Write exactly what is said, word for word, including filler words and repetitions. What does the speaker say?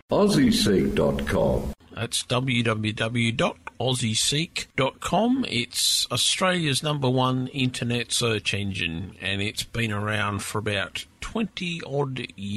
Aussie Seek dot com. That's w w w dot aussie seek dot com. It's Australia's number one internet search engine, and it's been around for about twenty odd years.